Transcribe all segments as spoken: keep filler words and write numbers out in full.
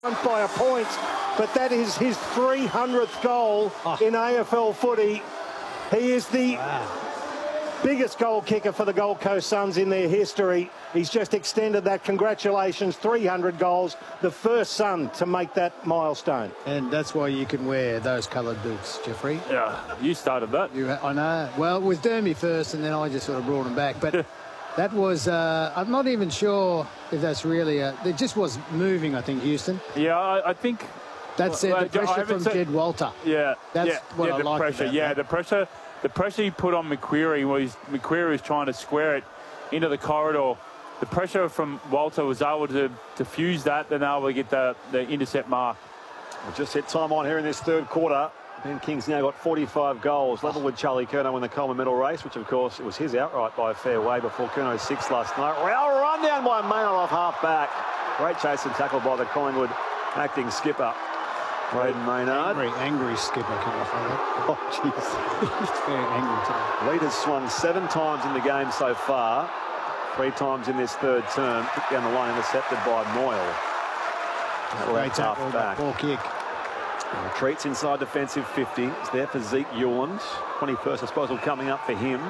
by a point, but that is his three hundredth goal oh. in A F L footy. He is the wow. biggest goal kicker for the Gold Coast Suns in their history. He's just extended that. Congratulations, three hundred goals, the first Sun to make that milestone. And that's why you can wear those coloured boots, Jeffrey. Yeah, you started that. You, I know. Well, it was Dermy first, and then I just sort of brought him back. But that was, uh, I'm not even sure if that's really, a, it just was moving, I think, Houston. Yeah, I, I think. That's well, it, the pressure from said, Jed Walter. Yeah. That's yeah, what yeah, I the like pressure. about Yeah, that. the pressure, the pressure he put on McQuarrie was, McQuarrie was trying to square it into the corridor. The pressure from Walter was able to, to fuse that, then able to get the, the intercept mark. We've just hit time on here in this third quarter. Ben King's now got forty-five goals, level with Charlie Curnow in the Coleman Medal race, which of course it was his outright by a fair way before Curnow's six last night. Well, run down by Maynard off half back. Great chase and tackle by the Collingwood acting skipper, Braden Maynard. Angry, angry skipper, can I find that? Oh, jeez. He's very angry today. Lead has swung seven times in the game so far. Three times in this third term. Took down the line, intercepted by Moyle. Great tackle, back. Ball kick. And retreats inside defensive fifty. It's there for Zeke Ewlands. twenty-first disposal coming up for him.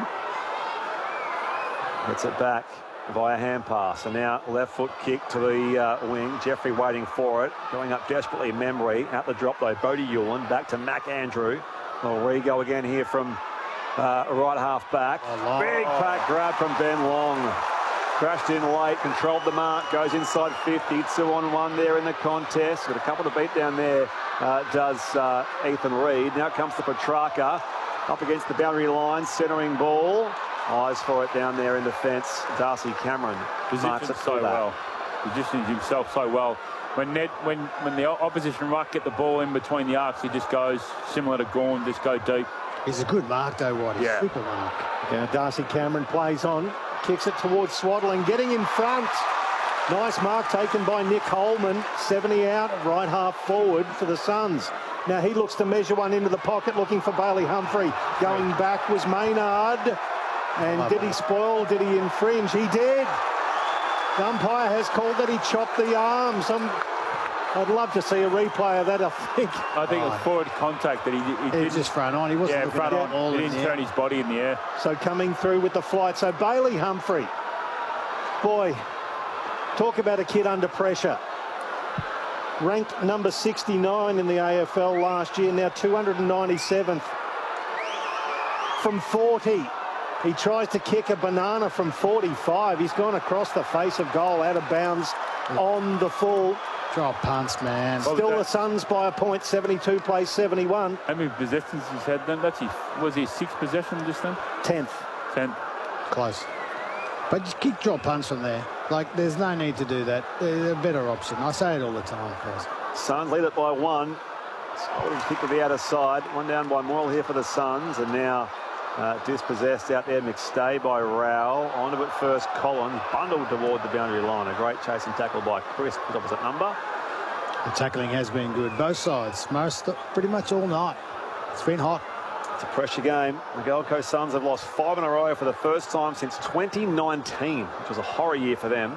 Gets it back via hand pass. And now left foot kick to the uh, wing. Jeffrey waiting for it. Going up desperately, Memory. Out the drop though, Bodie Ewland. Back to Mac Andrew. Well, we go again here from uh, right half back. Oh, Big pack grab from Ben Long. Crashed in late, controlled the mark, goes inside fifty, two on one there in the contest. Got a couple to beat down there, uh, does uh, Ethan Reid. Now comes to Petrarca, up against the boundary line, centering ball. Eyes for it down there in defence. Darcy Cameron marks it so well. Positions himself so well. When Ned, when when the opposition ruck get the ball in between the arcs, he just goes similar to Gawn, just go deep. He's a good mark though, White. He's yeah. super mark. Now Darcy Cameron plays on. Kicks it towards Swaddling, getting in front. Nice mark taken by Nick Holman. seventy out, right half forward for the Suns. Now he looks to measure one into the pocket, looking for Bailey Humphrey. Going back was Maynard. And did he spoil? Did he infringe? He did. The umpire has called that he chopped the arms. I'm, I'd love to see a replay of that, I think. I think oh. it was forward contact that he, he, he didn't. just front on. He wasn't yeah, looking front at on. all He didn't turn his body in the air. So coming through with the flight. So Bailey Humphrey. Boy, talk about a kid under pressure. Ranked number sixty-nine in the A F L last year, now two hundred ninety-seventh. From forty. He tries to kick a banana from forty-five. He's gone across the face of goal, out of bounds on the full. Drop punts, man. Still the Suns by a point, seventy-two plays seventy-one. How many possessions he's had then? That's his, was he sixth possession just then? Tenth. Tenth. Close. But just kick drop punts from there. Like, there's no need to do that. They're a better option. I say it all the time, guys. Suns lead it by one. Holding kick to the outer side. One down by Moyle here for the Suns. And now uh, dispossessed out there. McStay by Rowell. On to it first, Collins. Bundled toward the boundary line. A great chase and tackle by Chris, his opposite number. The tackling has been good. Both sides. Most, pretty much all night. It's been hot. It's a pressure game. The Gold Coast Suns have lost five in a row for the first time since twenty nineteen, which was a horror year for them.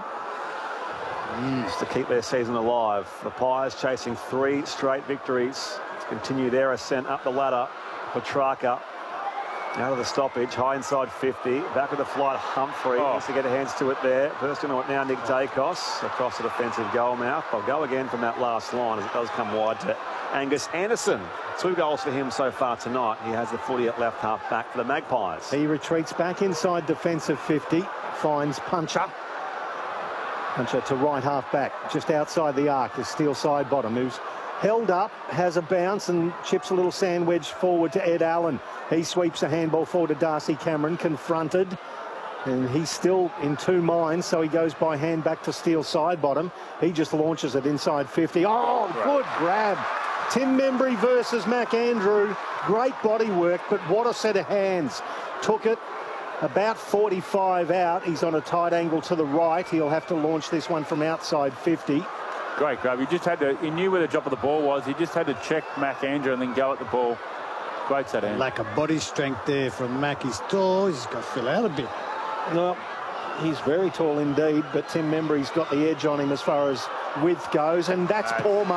Mm. Just to keep their season alive. The Pies chasing three straight victories to continue their ascent up the ladder. Petrarca out of the stoppage, high inside fifty. Back with the flight, Humphrey. Oh. Needs to get hands to it there. First into it now, Nick Dacos across the defensive goal mouth. They'll go again from that last line as it does come wide to Angus Anderson. Two goals for him so far tonight. He has the footy at left half back for the Magpies. He retreats back inside defensive fifty, finds Puncher. Puncher to right half back, just outside the arc. The Steele side bottom, who's held up, has a bounce and chips a little sand wedge forward to Ed Allen. He sweeps a handball forward to Darcy Cameron, confronted. And he's still in two minds, so he goes by hand back to Steele side bottom. He just launches it inside fifty. Oh, good grab. Tim Membry versus Mac Andrew. Great body work, but what a set of hands. Took it about forty-five out. He's on a tight angle to the right. He'll have to launch this one from outside fifty. Great grab. He just had to, he knew where the drop of the ball was. He just had to check Mac Andrew and then go at the ball. Great set hand. Lack of body strength there from Mac. He's tall. He's got to fill out a bit. No, he's very tall indeed, but Tim Membry's got the edge on him as far as Width goes, and that's That's- poor